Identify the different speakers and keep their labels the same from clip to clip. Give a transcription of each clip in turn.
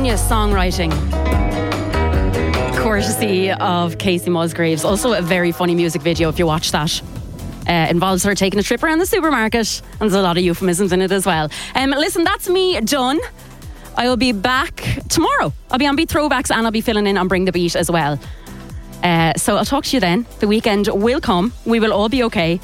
Speaker 1: genius songwriting, courtesy of Casey Musgraves. Also a very funny music video if you watch that. Involves her taking a trip around the supermarket, and there's a lot of euphemisms in it as well. Listen, that's me done. I will be back tomorrow. I'll be on Beat Throwbacks and I'll be filling in on Bring the Beat as well. So I'll talk to you then. The weekend will come. We will all be okay.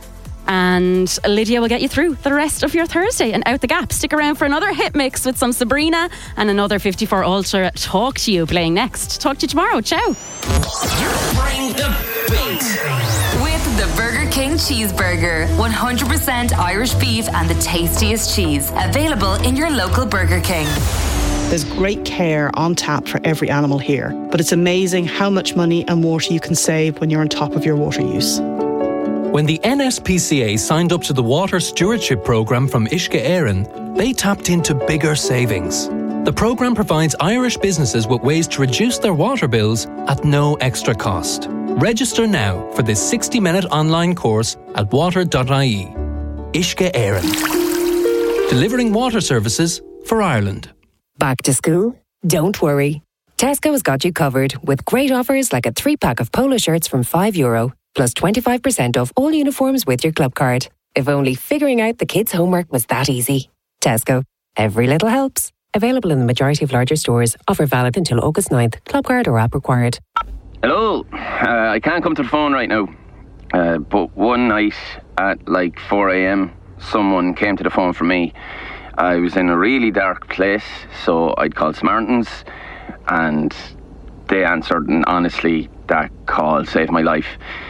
Speaker 1: And Lydia will get you through the rest of your Thursday and out the gap. Stick around for another hit mix with some Sabrina and another 54 Ultra Talk to You playing next. Talk to you tomorrow. Ciao.
Speaker 2: Bring the beat.
Speaker 3: With the Burger King Cheeseburger. 100% Irish beef and the tastiest cheese. Available in your local Burger King.
Speaker 4: There's great care on tap for every animal here, but it's amazing how much money and water you can save when you're on top of your water use.
Speaker 5: When the NSPCA signed up to the Water Stewardship Programme from Uisce Éireann, they tapped into bigger savings. The programme provides Irish businesses with ways to reduce their water bills at no extra cost. Register now for this 60-minute online course at water.ie. Uisce Éireann. Delivering water services for Ireland.
Speaker 6: Back to school? Don't worry. Tesco has got you covered with great offers like a 3-pack of polo shirts from €5, plus 25% off all uniforms with your club card. If only figuring out the kids' homework was that easy. Tesco. Every little helps. Available in the majority of larger stores. Offer valid until August 9th. Club card or app required.
Speaker 7: Hello. I can't come to the phone right now. But one night at like 4 a.m, someone came to the phone for me. I was in a really dark place, so I'd called Samaritans, and they answered, and honestly, that call saved my life.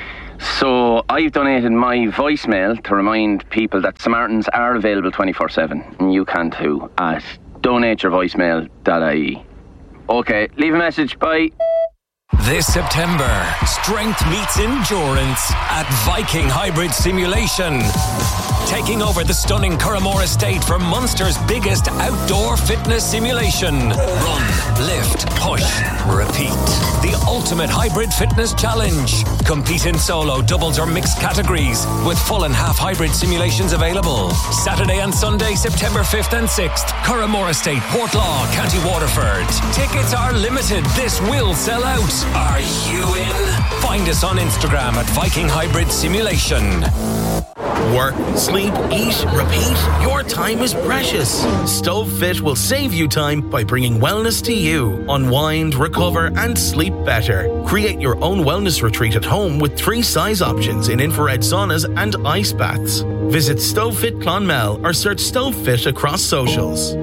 Speaker 7: So I've donated my voicemail to remind people that Samaritans are available 24/7, and you can too, at donateyourvoicemail.ie. Okay, leave a message, bye.
Speaker 2: This September, strength meets endurance at Viking Hybrid Simulation. Taking over the stunning Curramore Estate for Munster's biggest outdoor fitness simulation. Run, lift, push, repeat. The ultimate hybrid fitness challenge. Compete in solo, doubles or mixed categories with full and half hybrid simulations available. Saturday and Sunday, September 5th and 6th. Curramore Estate, Portlaw, County Waterford. Tickets are limited. This will sell out. Are you in? Find us on Instagram at Viking Hybrid Simulation.
Speaker 8: Work, sleep, eat, repeat. Your time is precious. StoveFit will save you time by bringing wellness to you. Unwind, recover, and sleep better. Create your own wellness retreat at home with 3 size options in infrared saunas and ice baths. Visit StoveFit Clonmel or search StoveFit across socials.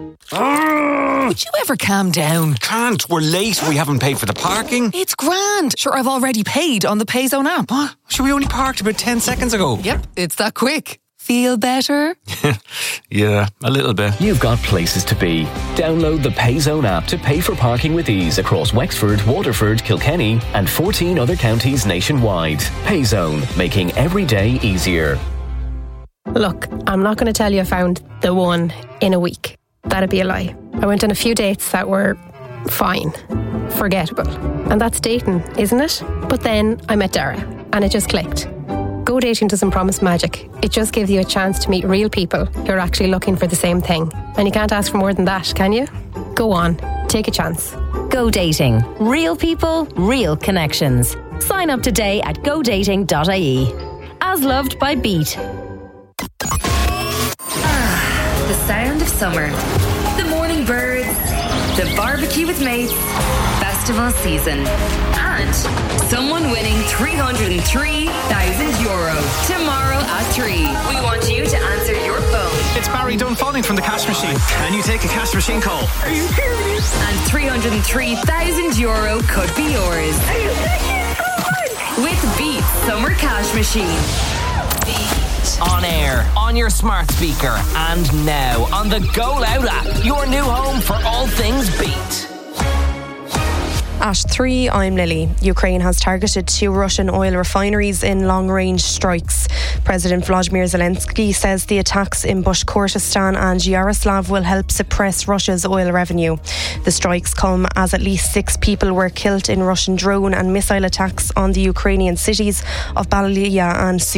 Speaker 9: Would you ever calm down?
Speaker 10: Can't. We're late. We haven't paid for the parking.
Speaker 9: It's grand. Sure, I've already paid on the Payzone app.
Speaker 10: What? Sure, we only parked about 10 seconds ago.
Speaker 9: Yep, it's that quick. Feel better?
Speaker 10: Yeah, a little bit.
Speaker 11: You've got places to be. Download the Payzone app to pay for parking with ease across Wexford, Waterford, Kilkenny and 14 other counties nationwide. Payzone, making every day easier.
Speaker 12: Look, I'm not going to tell you I found the one in a week. That'd be a lie. I went on a few dates that were fine, forgettable. And that's dating, isn't it? But then I met Dara and it just clicked. Go dating doesn't promise magic. It just gives you a chance to meet real people who are actually looking for the same thing. And you can't ask for more than that, can you? Go on, take a chance.
Speaker 13: Go dating. Real people, real connections. Sign up today at godating.ie. As loved by Beat.
Speaker 3: The sound of summer. The morning birds. The barbecue with mates. Festival season. And someone winning €303,000 tomorrow at 3. We want you to answer your phone.
Speaker 14: It's Barry Dunn from the cash machine. Can you take a cash machine call?
Speaker 3: Are you serious? And €303,000 could be yours. Are you serious? With Beat Summer Cash Machine.
Speaker 15: On air, on your smart speaker, and now on the Go Loud app, your new home for all things Beat.
Speaker 16: At 3, I'm Lily. Ukraine has targeted 2 Russian oil refineries in long-range strikes. President Volodymyr Zelensky says the attacks in Bashkortostan and Yaroslav will help suppress Russia's oil revenue. The strikes come as at least 6 people were killed in Russian drone and missile attacks on the Ukrainian cities of Ballia and Sumy.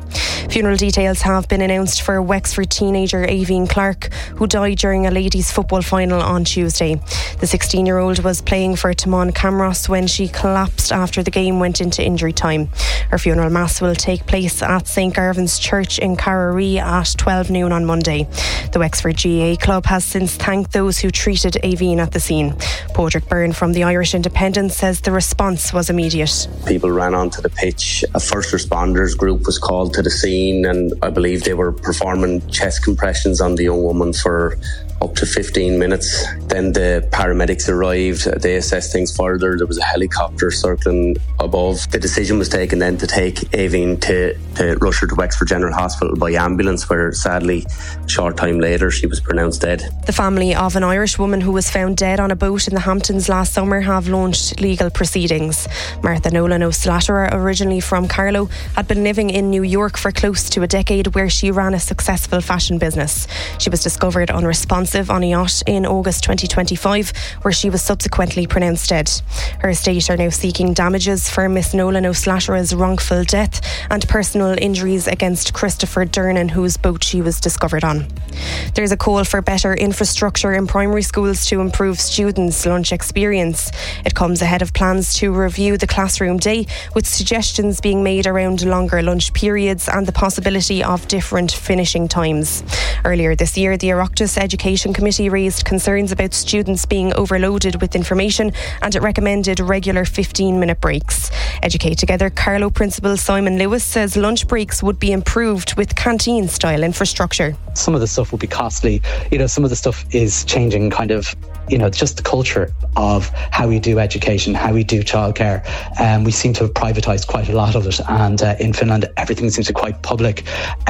Speaker 16: Funeral details have been announced for Wexford teenager Aveen Clark, who died during a ladies' football final on Tuesday. The 16-year-old was playing for Timon Camross when she collapsed after the game went into injury time. Her funeral mass will take place at St Garvin's Church in Carraree at 12 noon on Monday. The Wexford GAA club has since thanked those who treated Aveen at the scene. Padraig Byrne from the Irish Independent says the response was immediate.
Speaker 17: People ran onto the pitch. A first responders group was called to the scene, and I believe they were performing chest compressions on the young woman for up to 15 minutes. Then the paramedics arrived. They assessed things further. There was a helicopter circling above. The decision was taken then to take Aveen to rush her to Wexford General Hospital by ambulance, where sadly a short time later she was pronounced dead.
Speaker 16: The family of an Irish woman who was found dead on a boat in the Hamptons last summer have launched legal proceedings. Martha Nolan O'Slatterer, originally from Carlow, had been living in New York for close to a decade, where she ran a successful fashion business. She was discovered unresponsive on a yacht in August 2025, where she was subsequently pronounced dead. Her estate are now seeking damages for Miss Nolan O'Slatterer's wrongful death and personal injuries against Christopher Dernan, whose boat she was discovered on. There's a call for better infrastructure in primary schools to improve students' lunch experience. It comes ahead of plans to review the classroom day, with suggestions being made around longer lunch periods and the possibility of different finishing times. Earlier this year, the Oireachtas Education Committee raised concerns about students being overloaded with information, and it recommended regular 15-minute breaks. Educate Together Carlow Principal Simon Lewis says lunch breaks would be improved with canteen-style infrastructure.
Speaker 18: Some of the stuff will be costly. Some of the stuff is changing kind of, just the culture of how we do education, how we do childcare. We seem to have privatised quite a lot of it, and in Finland everything seems to be quite public.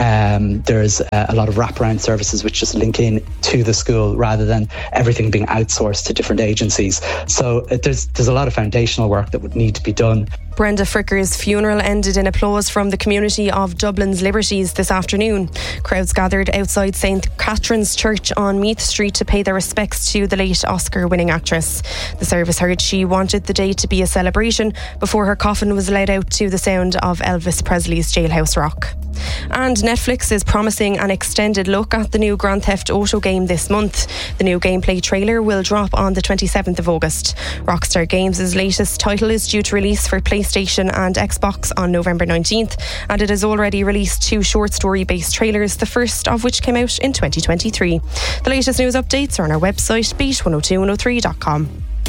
Speaker 18: There's a lot of wraparound services which just link in to the school rather than everything being outsourced to different agencies. So there's a lot of foundational work that would need to be done.
Speaker 16: Brenda Fricker's funeral ended in applause from the community of Dublin's Liberties this afternoon. Crowds gathered outside St Catherine's Church on Meath Street to pay their respects to the late Oscar-winning actress. The service heard she wanted the day to be a celebration before her coffin was led out to the sound of Elvis Presley's Jailhouse Rock. And Netflix is promising an extended look at the new Grand Theft Auto game this month. The new gameplay trailer will drop on the 27th of August. Rockstar Games' latest title is due to release for PlayStation and Xbox on November 19th, and it has already released 2 short story-based trailers, the first of which came out in 2023. The latest news updates are on our website, beat102103.com.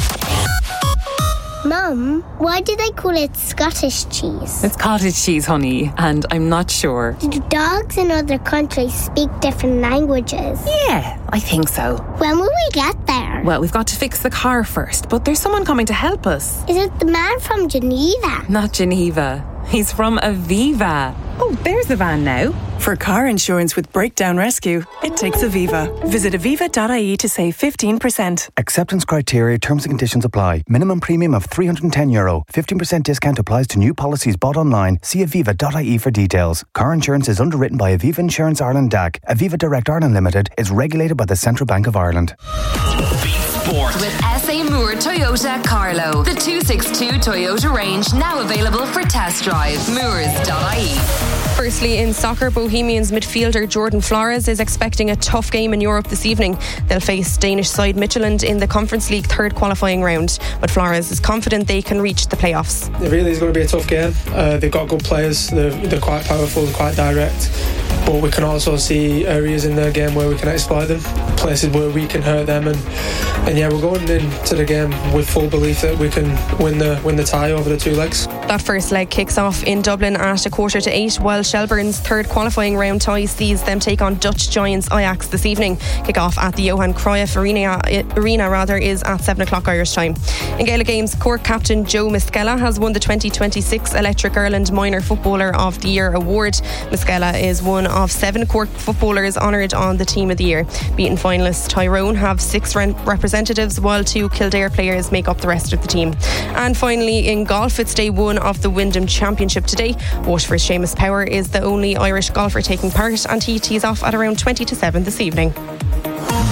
Speaker 19: Mum, why do they call it Scottish cheese?
Speaker 20: It's cottage cheese, honey, and I'm not sure.
Speaker 19: Do dogs in other countries speak different languages?
Speaker 20: Yeah, I think so.
Speaker 19: When will we get there?
Speaker 20: Well, we've got to fix the car first, but there's someone coming to help us.
Speaker 19: Is it the man from Geneva?
Speaker 20: Not Geneva. He's from Aviva. Oh, there's the van now.
Speaker 21: For car insurance with breakdown rescue, it takes Aviva. Visit aviva.ie to save 15%.
Speaker 22: Acceptance criteria, terms and conditions apply. Minimum premium of €310. 15% discount applies to new policies bought online. See aviva.ie for details. Car insurance is underwritten by Aviva Insurance Ireland DAC. Aviva Direct Ireland Limited is regulated by the Central Bank of Ireland.
Speaker 3: Sport. With SA Moore Toyota Carlow. The 262 Toyota range now available for test drive. Moores.ie.
Speaker 16: Firstly, in soccer, Bohemians midfielder Jordan Flores is expecting a tough game in Europe this evening. They'll face Danish side Midtjylland in the Conference League third qualifying round, but Flores is confident they can reach the playoffs.
Speaker 23: It really is going to be a tough game. They've got good players, they're quite powerful and quite direct, but we can also see areas in their game where we can exploit them, places where we can hurt them, and yeah, we're going into the game with full belief that we can win the tie over the 2 legs.
Speaker 16: That first leg kicks off in Dublin at 7:45, while Shelbourne's third qualifying round tie sees them take on Dutch giants Ajax this evening. Kick-off at the Johan Cruyff Arena is at 7 o'clock Irish time. In Gaelic games, Cork captain Joe Miskella has won the 2026 Electric Ireland Minor Footballer of the Year award. Miskella is one of 7 Cork footballers honoured on the Team of the Year. Beaten finalists Tyrone have 6 representatives, while 2 Kildare players make up the rest of the team. And finally, in golf, it's day 1 of the Wyndham Championship today. Waterford's Seamus Power is the only Irish golfer taking part, and he tees off at around 7:20 this evening.
Speaker 3: Beat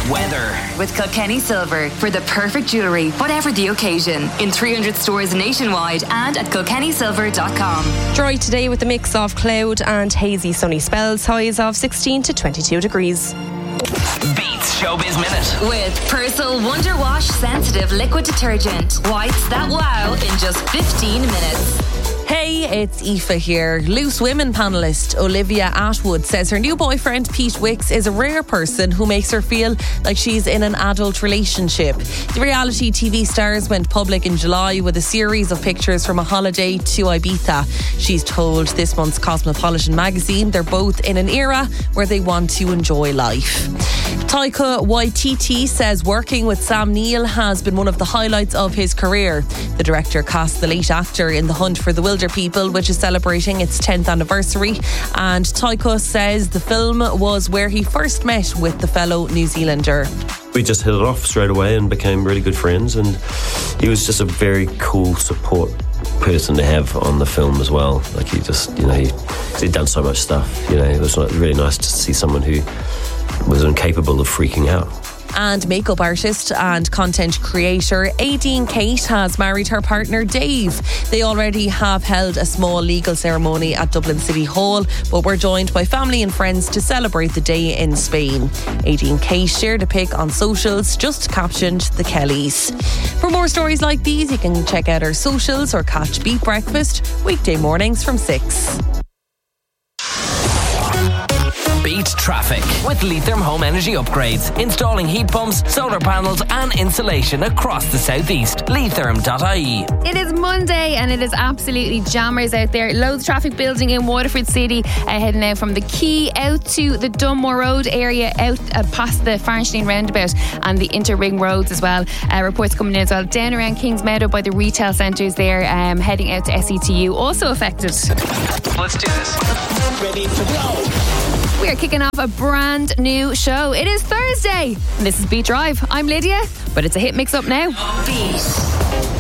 Speaker 15: weather.
Speaker 3: With Kilkenny Silver for the perfect jewellery, whatever the occasion. In 300 stores nationwide and at kilkennysilver.com.
Speaker 16: Dry today with a mix of cloud and hazy sunny spells. Highs of 16 to 22 degrees.
Speaker 15: Beats Showbiz Minute.
Speaker 3: With Persil Wonder Wash Sensitive Liquid Detergent. Whites that wow in just 15 minutes.
Speaker 1: Hey, it's Aoife here. Loose Women panellist Olivia Atwood says her new boyfriend Pete Wicks is a rare person who makes her feel like she's in an adult relationship. The reality TV stars went public in July with a series of pictures from a holiday to Ibiza. She's told this month's Cosmopolitan magazine they're both in an era where they want to enjoy life. Taika Waititi says working with Sam Neill has been one of the highlights of his career. The director cast the late actor in The Hunt for the Wilder People, which is celebrating its 10th anniversary. And Taika says the film was where he first met with the fellow New Zealander.
Speaker 4: We just hit it off straight away and became really good friends, and he was just a very cool support person to have on the film as well. Like he just, he'd done so much stuff. It was really nice to see someone who was incapable of freaking out.
Speaker 1: And makeup artist and content creator Aideen Kate has married her partner Dave. They already have held a small legal ceremony at Dublin City Hall, but were joined by family and friends to celebrate the day in Spain. Aideen Kate shared a pic on socials, just captioned the Kellys. For more stories like these, you can check out our socials or catch Beat Breakfast weekday mornings from 6.
Speaker 15: Beat traffic with Leitrim Home Energy Upgrades. Installing heat pumps, solar panels and insulation across the southeast. Leitrim.ie.
Speaker 5: It is Monday and it is absolutely jammers out there. Loads of traffic building in Waterford City, heading out from the Quay out to the Dunmore Road area, out past the Farnstein roundabout and the Interring roads as well. Reports coming in as well down around Kings Meadow by the retail centres there, heading out to SETU, also affected.
Speaker 14: Let's do this. Ready to go.
Speaker 5: We are kicking off a brand new show. It is Thursday and this is Beat Drive. I'm Lydia, but it's a hit mix up now.
Speaker 3: Beat.